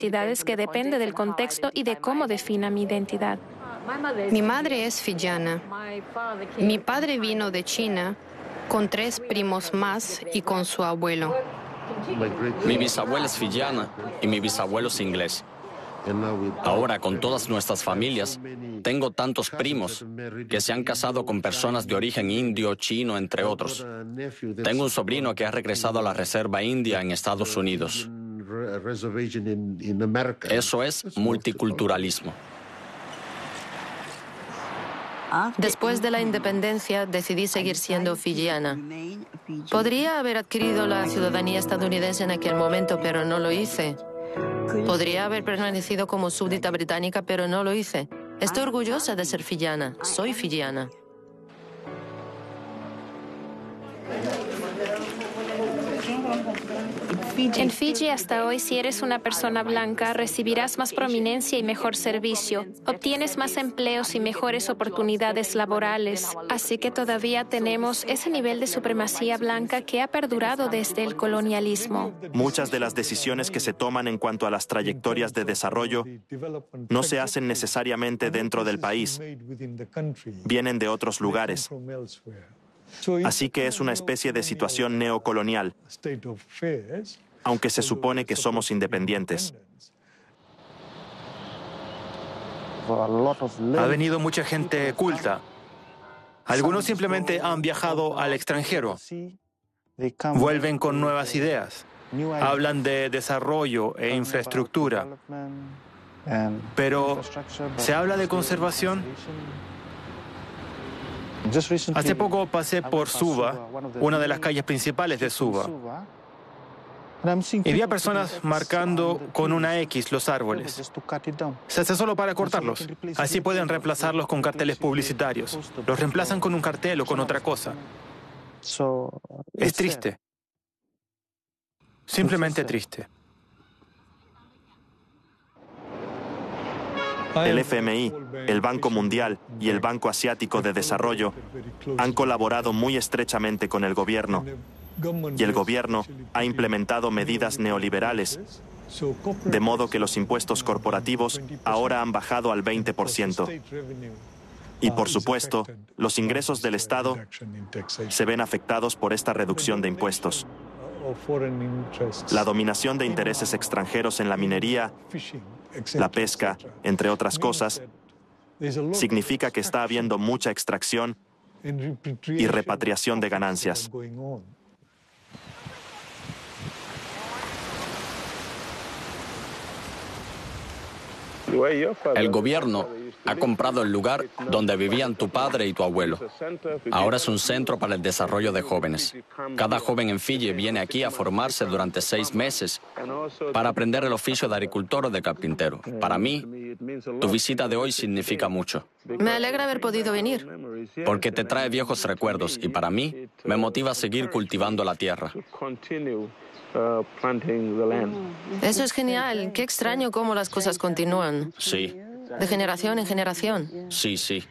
identidades que depende del contexto y de cómo defina mi identidad. Mi madre es fiyiana. Mi padre vino de China con 3 primos más y con su abuelo. Mi bisabuela es fiyiana y mi bisabuelo es inglés. Ahora, con todas nuestras familias, tengo tantos primos que se han casado con personas de origen indio, chino, entre otros. Tengo un sobrino que ha regresado a la Reserva India en Estados Unidos. Eso es multiculturalismo. Después de la independencia, decidí seguir siendo fiyiana. Podría haber adquirido la ciudadanía estadounidense en aquel momento, pero no lo hice. Podría haber permanecido como súbdita británica, pero no lo hice. Estoy orgullosa de ser fiyiana. Soy fiyiana. En Fiji, hasta hoy, si eres una persona blanca, recibirás más prominencia y mejor servicio. Obtienes más empleos y mejores oportunidades laborales. Así que todavía tenemos ese nivel de supremacía blanca que ha perdurado desde el colonialismo. Muchas de las decisiones que se toman en cuanto a las trayectorias de desarrollo no se hacen necesariamente dentro del país. Vienen de otros lugares. Así que es una especie de situación neocolonial, aunque se supone que somos independientes. Ha venido mucha gente culta. Algunos simplemente han viajado al extranjero. Vuelven con nuevas ideas. Hablan de desarrollo e infraestructura. Pero, ¿se habla de conservación? Hace poco pasé por Suva, una de las calles principales de Suva, y vi a personas marcando con una X los árboles. Se hace solo para cortarlos. Así pueden reemplazarlos con carteles publicitarios. Los reemplazan con un cartel o con otra cosa. Es triste. Simplemente triste. El FMI, el Banco Mundial y el Banco Asiático de Desarrollo han colaborado muy estrechamente con el gobierno, y el gobierno ha implementado medidas neoliberales, de modo que los impuestos corporativos ahora han bajado al 20%. Y por supuesto, los ingresos del Estado se ven afectados por esta reducción de impuestos. La dominación de intereses extranjeros en la minería, la pesca, entre otras cosas, significa que está habiendo mucha extracción y repatriación de ganancias. El gobierno ha comprado el lugar donde vivían tu padre y tu abuelo. Ahora es un centro para el desarrollo de jóvenes. Cada joven en Fiji viene aquí a formarse durante 6 meses para aprender el oficio de agricultor o de carpintero. Para mí, tu visita de hoy significa mucho. Me alegra haber podido venir. Porque te trae viejos recuerdos y para mí me motiva a seguir cultivando la tierra. Eso es genial. Qué extraño cómo las cosas continúan. Sí. De generación en generación. Sí, sí.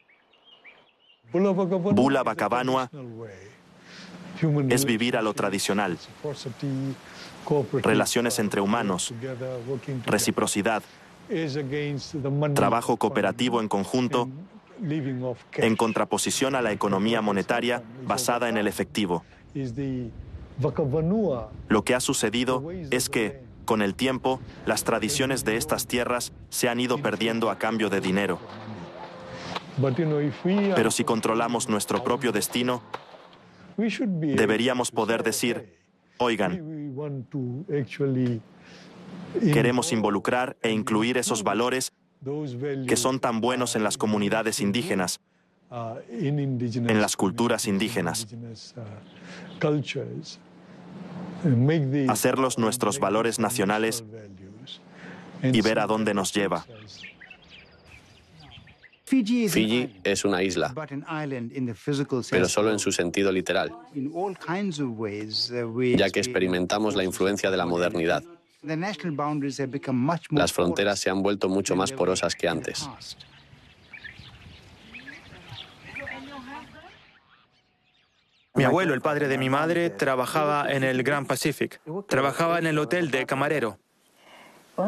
Bula Bakavanua es vivir a lo tradicional. Relaciones entre humanos, reciprocidad, trabajo cooperativo en conjunto, en contraposición a la economía monetaria basada en el efectivo. Lo que ha sucedido es que, con el tiempo, las tradiciones de estas tierras se han ido perdiendo a cambio de dinero. Pero si controlamos nuestro propio destino, deberíamos poder decir, oigan, queremos involucrar e incluir esos valores que son tan buenos en las comunidades indígenas, en las culturas indígenas. Hacerlos nuestros valores nacionales y ver a dónde nos lleva. Fiji es una isla, pero solo en su sentido literal, ya que experimentamos la influencia de la modernidad. Las fronteras se han vuelto mucho más porosas que antes. Mi abuelo, el padre de mi madre, trabajaba en el Grand Pacific. Trabajaba en el hotel de camarero.